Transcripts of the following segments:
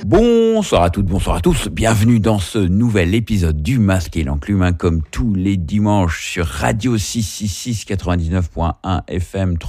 Bonsoir à toutes, bonsoir à tous. Bienvenue dans ce nouvel épisode du Masque et l'Enclume, comme tous les dimanches sur Radio 666 99.1 FM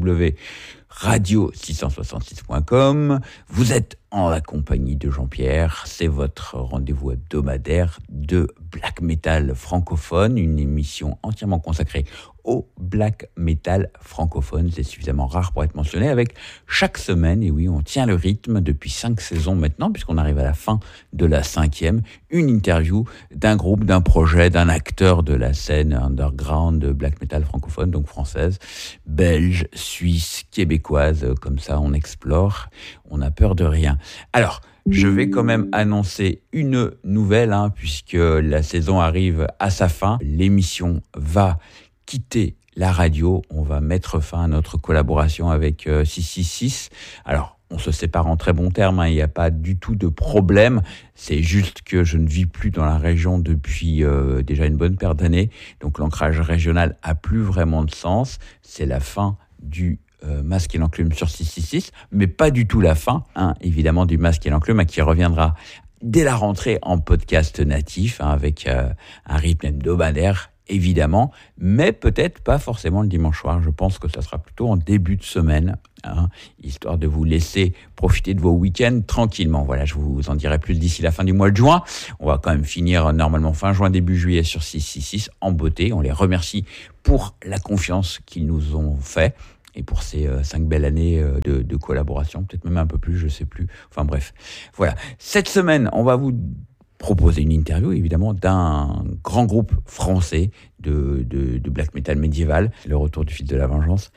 www.radio666.com. Vous êtes en la compagnie de Jean-Pierre. C'est votre rendez-vous hebdomadaire de Black Metal francophone, une émission entièrement consacrée au black metal francophone. C'est suffisamment rare pour être mentionné, avec chaque semaine, et oui, on tient le rythme depuis 5 saisons maintenant, puisqu'on arrive à la fin de la 5e, une interview d'un groupe, d'un projet, d'un acteur de la scène underground de black metal francophone, donc française, belge, suisse, québécoise, comme ça on explore, on n'a peur de rien. Alors, je vais quand même annoncer une nouvelle, puisque la saison arrive à sa fin. L'émission va quitter la radio. On va mettre fin à notre collaboration avec 666. Alors, on se sépare en très bons termes, il n'y a pas du tout de problème. C'est juste que je ne vis plus dans la région depuis déjà une bonne paire d'années. Donc, l'ancrage régional a plus vraiment de sens. C'est la fin du Masque et l'Enclume sur 666, mais pas du tout la fin, évidemment, du Masque et l'Enclume, qui reviendra dès la rentrée en podcast natif, avec un rythme hebdomadaire, évidemment, mais peut-être pas forcément le dimanche soir. Je pense que ça sera plutôt en début de semaine, histoire de vous laisser profiter de vos week-ends tranquillement. Voilà, je vous en dirai plus d'ici la fin du mois de juin. On va quand même finir normalement fin juin, début juillet sur 666 en beauté. On les remercie pour la confiance qu'ils nous ont fait et pour ces 5 belles années de collaboration, peut-être même un peu plus, je sais plus. Enfin bref, voilà. Cette semaine, on va vous proposer une interview, évidemment, d'un grand groupe français de black metal médiéval, le retour du fil de la vengeance,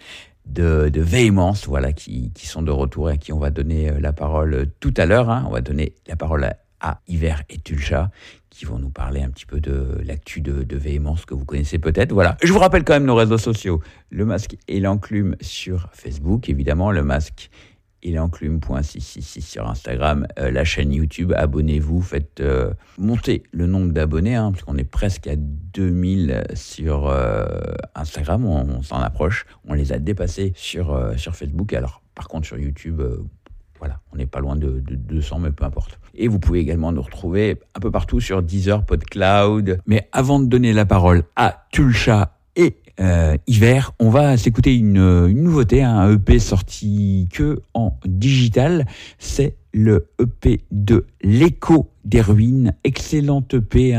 de Véhémence, voilà, qui sont de retour et à qui on va donner la parole tout à l'heure. On va donner la parole à Hiver et Tulcha, qui vont nous parler un petit peu de l'actu de Véhémence, que vous connaissez peut-être. Voilà. Je vous rappelle quand même nos réseaux sociaux. Le Masque et l'Enclume sur Facebook, évidemment. Le Masque et l'Enclume.666 sur Instagram. La chaîne YouTube. Abonnez-vous. Faites monter le nombre d'abonnés, puisqu'on est presque à 2000 sur Instagram. On s'en approche. On les a dépassés sur Facebook. Alors, par contre, sur YouTube, voilà, on n'est pas loin de 200, mais peu importe. Et vous pouvez également nous retrouver un peu partout sur Deezer, PodCloud. Mais avant de donner la parole à Tulcha et Hiver, on va s'écouter une nouveauté, un EP sorti que en digital. C'est le EP de L'Écho des Ruines, excellent EP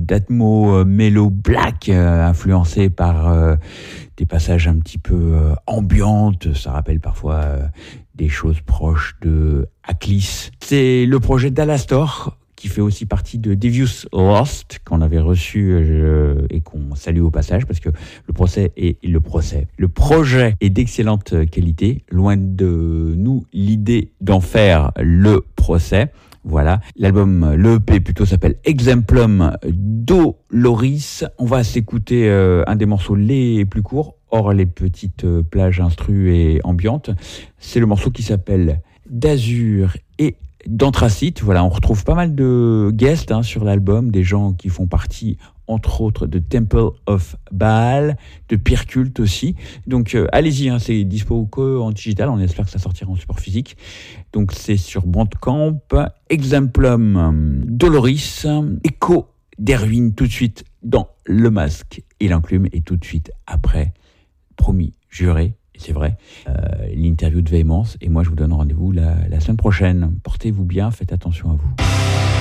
d'Atmo Mellow Black, influencé par des passages un petit peu ambiantes. Ça rappelle parfois des choses proches de Aklis. C'est le projet d'Alastor, qui fait aussi partie de Devious Lost, qu'on avait reçu et qu'on salue au passage, parce que le projet est d'excellente qualité. Loin de nous l'idée d'en faire le procès. Voilà, l'album, le EP plutôt, s'appelle Exemplum Doloris. On va s'écouter un des morceaux les plus courts, hors les petites plages instru et ambiantes. C'est le morceau qui s'appelle d'Azur et d'Anthracite. Voilà, on retrouve pas mal de guests sur l'album, des gens qui font partie, entre autres, de Temple of Baal, de Pire Cult aussi. Donc allez-y, c'est dispo que en digital, on espère que ça sortira en support physique. Donc c'est sur Bandcamp. Exemplum Doloris, Écho des Ruines, tout de suite dans Le Masque et l'Enclume, et tout de suite après, promis, juré, c'est vrai, l'interview de Véhémence. Et moi, je vous donne rendez-vous la semaine prochaine. Portez-vous bien, faites attention à vous.